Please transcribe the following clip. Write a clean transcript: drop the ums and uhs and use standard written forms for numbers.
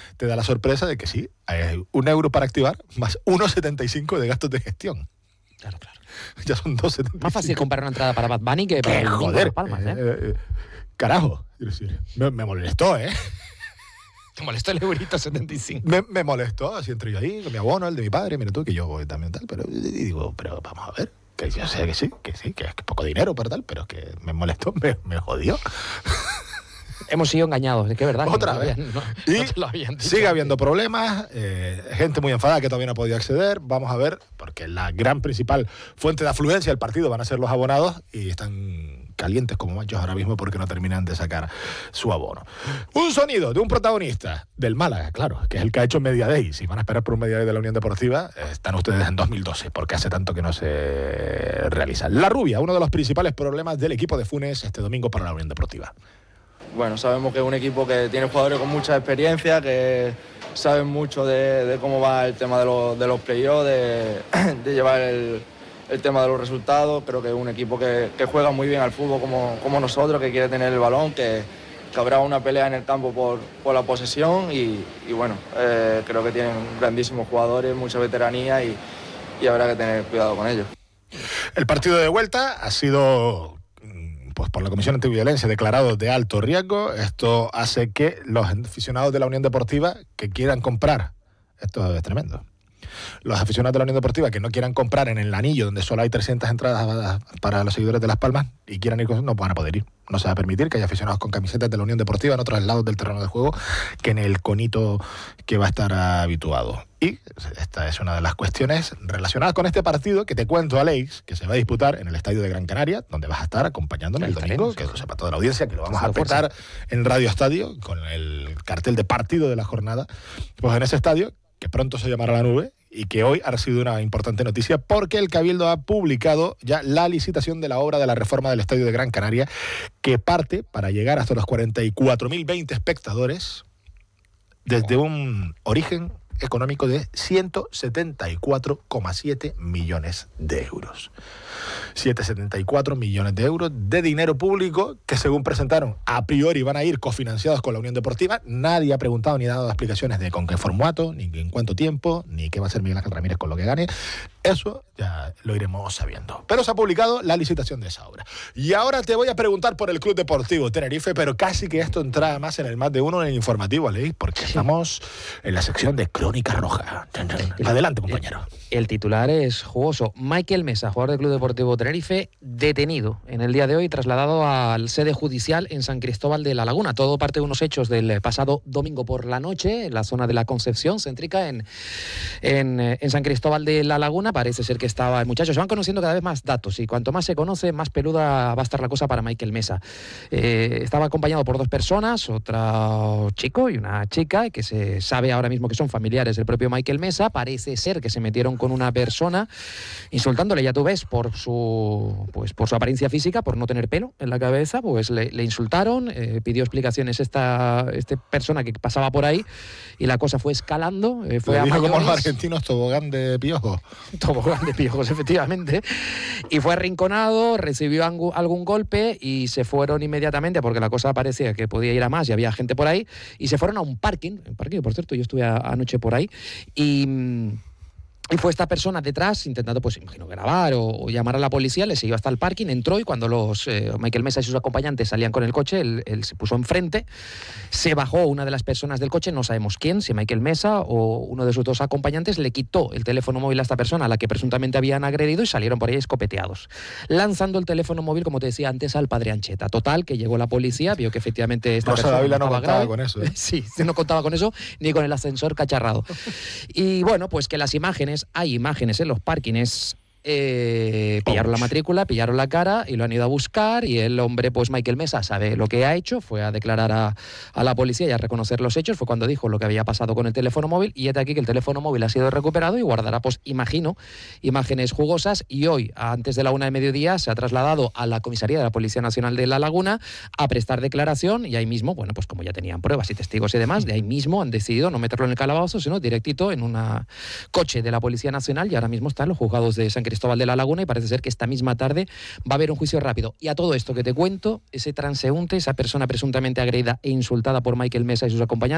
te da la sorpresa de que sí, hay 1 euro para activar más 1,75 de gastos de gestión. Claro. Ya son 2,75. Más fácil comprar una entrada para Bad Bunny que para el domingo de Las Palmas, carajo, quiero decir, me molestó, ¿Te molestó el eurito 75? Me molestó, así entré yo ahí, con mi abono, el de mi padre, mira tú, que yo voy también tal, pero y digo, pero vamos a ver, que yo sé que sí, que es poco dinero para tal, pero que me molestó, me jodió. Hemos sido engañados, es que es verdad. Otra vez. Y sigue habiendo problemas, gente muy enfadada que todavía no ha podido acceder. Vamos a ver, porque la gran principal fuente de afluencia del partido van a ser los abonados y están calientes como machos ahora mismo porque no terminan de sacar su abono. Un sonido de un protagonista del Málaga, claro, que es el que ha hecho Media Day. Si van a esperar por un Media Day de la Unión Deportiva, están ustedes en 2012, porque hace tanto que no se realiza. La Rubia, uno de los principales problemas del equipo de Funes este domingo para la Unión Deportiva. Bueno, sabemos que es un equipo que tiene jugadores con mucha experiencia, que saben mucho de cómo va el tema de los playoffs, de llevar el tema de los resultados. Creo que es un equipo que juega muy bien al fútbol como nosotros, que quiere tener el balón, que habrá una pelea en el campo por la posesión y bueno, creo que tienen grandísimos jugadores, mucha veteranía y habrá que tener cuidado con ellos. El partido de vuelta ha sido, pues por la Comisión Antiviolencia, declarado de alto riesgo. Esto hace que los aficionados de la Unión Deportiva que quieran comprar, esto es tremendo, los aficionados de la Unión Deportiva que no quieran comprar en el Anillo, donde solo hay 300 entradas para los seguidores de Las Palmas, y quieran ir, no van a poder ir. No se va a permitir que haya aficionados con camisetas de la Unión Deportiva en otros lados del terreno de juego que en el conito que va a estar habituado. Y esta es una de las cuestiones relacionadas con este partido que te cuento, Alex, que se va a disputar en el Estadio de Gran Canaria, donde vas a estar acompañándome el domingo, que lo sepa toda la audiencia, que lo vamos a petar en Radio Estadio con el cartel de partido de la jornada. Pues en ese estadio, que pronto se llamará La Nube, y que hoy ha recibido una importante noticia porque el Cabildo ha publicado ya la licitación de la obra de la reforma del Estadio de Gran Canaria, que parte para llegar hasta los 44.020 espectadores desde un origen económico de 174,7 millones de euros. 774 millones de euros de dinero público que, según presentaron, a priori van a ir cofinanciados con la Unión Deportiva. Nadie ha preguntado ni dado explicaciones de con qué formato, ni en cuánto tiempo, ni qué va a hacer Miguel Ángel Ramírez con lo que gane. Eso ya lo iremos sabiendo. Pero se ha publicado la licitación de esa obra. Y ahora te voy a preguntar por el Club Deportivo Tenerife, pero casi que esto entra más en el más de uno en el informativo, Alex, porque estamos en la sección de Crónica Roja. Adelante, compañero. El titular es jugoso. Michael Mesa, jugador del Club Deportivo Tenerife, detenido en el día de hoy, trasladado al sede judicial en San Cristóbal de la Laguna. Todo parte de unos hechos del pasado domingo por la noche, en la zona de la Concepción céntrica, en San Cristóbal de la Laguna. Parece ser que estaba el muchacho. Se van conociendo cada vez más datos y cuanto más se conoce, más peluda va a estar la cosa para Michael Mesa. Estaba acompañado por 2 personas, otro chico y una chica, que se sabe ahora mismo que son familiares del propio Michael Mesa. Parece ser que se metieron con una persona insultándole, ya tú ves, por su apariencia física, por no tener pelo en la cabeza, pues le insultaron, pidió explicaciones esta persona que pasaba por ahí y la cosa fue escalando, fue a mayores. Como los argentinos, tobogán de piojos. Tobogán de piojos, efectivamente. Y fue arrinconado, recibió algún golpe y se fueron inmediatamente, porque la cosa parecía que podía ir a más y había gente por ahí, y se fueron a un parking, por cierto, yo estuve anoche por ahí, y fue esta persona detrás intentando, pues imagino, grabar o llamar a la policía. Le siguió hasta el parking, entró, y cuando Michael Mesa y sus acompañantes salían con el coche, él se puso enfrente, se bajó una de las personas del coche, no sabemos quién, si Michael Mesa o uno de sus 2 acompañantes, le quitó el teléfono móvil a esta persona a la que presuntamente habían agredido y salieron por ahí escopeteados, lanzando el teléfono móvil, como te decía antes, al padre Ancheta. Total, que llegó la policía, vio que efectivamente esta persona no estaba grave. Con eso, ¿eh? Sí, no contaba con eso, ni con el ascensor cacharrado. Y bueno, pues que hay imágenes en los parkings, pillaron la matrícula, pillaron la cara y lo han ido a buscar, y el hombre, pues Michael Mesa, sabe lo que ha hecho, fue a declarar a la policía y a reconocer los hechos, fue cuando dijo lo que había pasado con el teléfono móvil, y hasta aquí que el teléfono móvil ha sido recuperado y guardará, pues imagino, imágenes jugosas. Y hoy, antes de la 1 de mediodía, se ha trasladado a la comisaría de la Policía Nacional de La Laguna a prestar declaración, y ahí mismo, bueno, pues como ya tenían pruebas y testigos y demás, de ahí mismo han decidido no meterlo en el calabozo, sino directito en un coche de la Policía Nacional, y ahora mismo están los juzgados de San Cristóbal de la Laguna, y parece ser que esta misma tarde va a haber un juicio rápido. Y a todo esto que te cuento, ese transeúnte, esa persona presuntamente agredida e insultada por Michael Mesa y sus acompañantes,